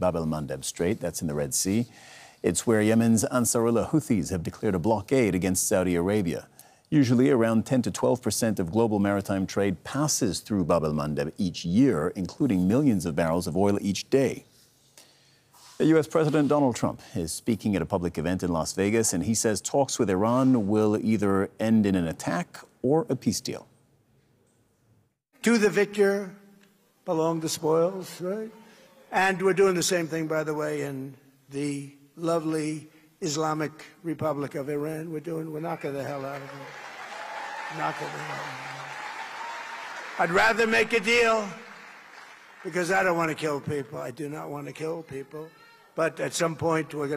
Bab el-Mandeb Strait, that's in the Red Sea. It's where Yemen's Ansarullah Houthis have declared a blockade against Saudi Arabia. Usually around 10 to 12% of global maritime trade passes through Bab el-Mandeb each year, including millions of barrels of oil each day. U.S. President Donald Trump is speaking at a public event in Las Vegas, and he says talks with Iran will either end in an attack or a peace deal. To the victor belong the spoils, right? And we're doing the same thing, by the way, in the lovely Islamic Republic of Iran. We're knocking the hell out of it. Knocking the hell out of it. I'd rather make a deal because I don't want to kill people. I do not want to kill people. But at some point, we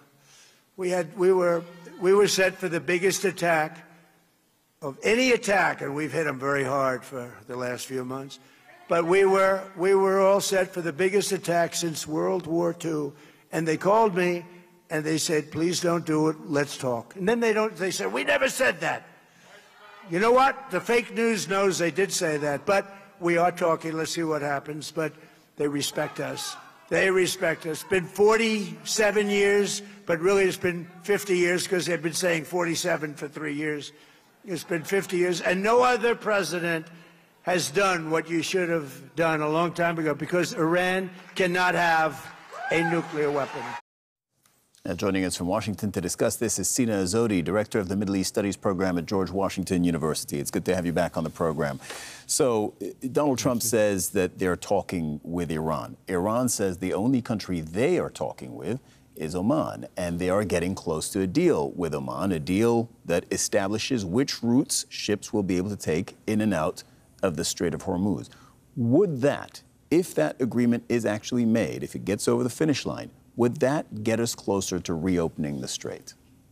were set for the biggest attack of any attack, and we've hit them very hard for the last few months. But we were all set for the biggest attack since World War II. And they called me and they said, please don't do it, let's talk. And then they said, we never said that. You know what? The fake news knows they did say that, but we are talking, let's see what happens. But they respect us. They respect us. It's been 47 years, but really it's been 50 years because they've been saying 47 for 3 years. It's been 50 years, and no other president has done what you should have done a long time ago, because Iran cannot have a nuclear weapon. Joining us from Washington to discuss this is Sina Azodi, Director of the Middle East Studies Program at George Washington University. It's good to have you back on the program. So Donald Trump says that they're talking with Iran. Iran says the only country they are talking with is Oman, and they are getting close to a deal with Oman, a deal that establishes which routes ships will be able to take in and out of the Strait of Hormuz. Would that, if that agreement is actually made, if it gets over the finish line, would that get us closer to reopening the strait?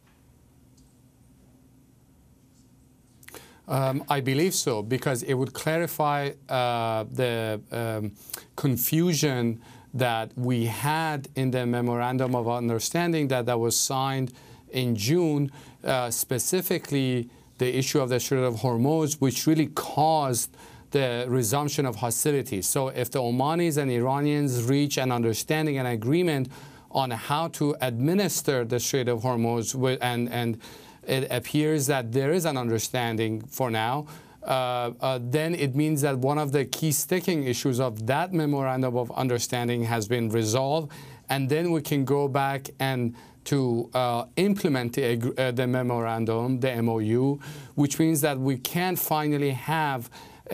I believe so, because it would clarify the confusion that we had in the Memorandum of Understanding that was signed in June, specifically the issue of the Strait of Hormuz, which really caused the resumption of hostilities. So if the Omanis and Iranians reach an understanding, an agreement on how to administer the Strait of Hormuz, and it appears that there is an understanding for now, then it means that one of the key sticking issues of that Memorandum of Understanding has been resolved, and then we can go back and to implement the memorandum, the MOU, which means that we can finally have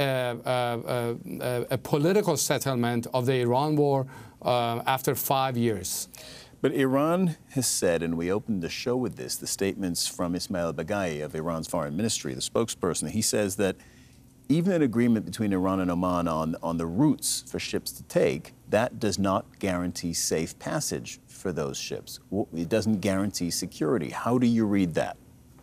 a political settlement of the Iran war after 5 years. But Iran has said, and we opened the show with this, the statements from Ismail Baghai of Iran's foreign ministry, the spokesperson. He says that even an agreement between Iran and Oman on the routes for ships to take, that does not guarantee safe passage for those ships. It doesn't guarantee security. How do you read that?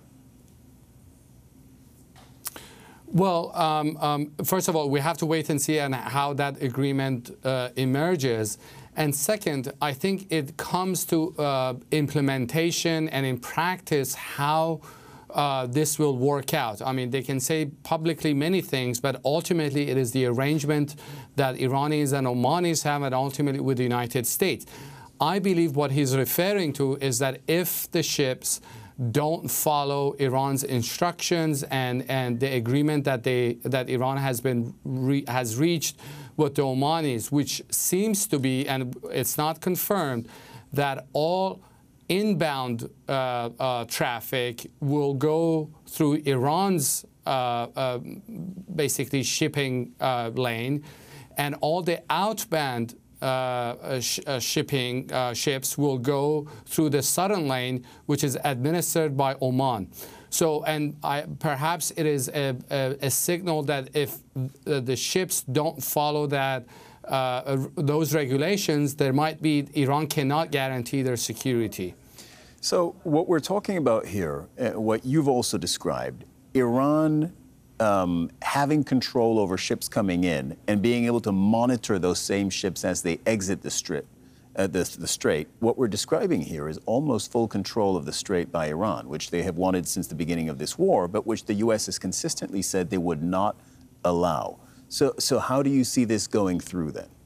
Well, first of all, we have to wait and see how that agreement emerges. And second, I think it comes to implementation and in practice how this will work out. I mean, they can say publicly many things, but ultimately it is the arrangement that Iranis and Omanis have, and ultimately with the United States. I believe what he's referring to is that if the ships don't follow Iran's instructions and the agreement that Iran has reached with the Omanis, which seems to be, and it's not confirmed, that all inbound traffic will go through Iran's basically shipping lane, and all the outbound shipping ships will go through the southern lane, which is administered by Oman. So, and perhaps it is a signal that if the ships don't follow that those regulations, there might be, Iran cannot guarantee their security. So what we're talking about here, what you've also described, Iran having control over ships coming in and being able to monitor those same ships as they exit the strait. What we're describing here is almost full control of the strait by Iran, which they have wanted since the beginning of this war, but which the U.S. has consistently said they would not allow. So how do you see this going through then?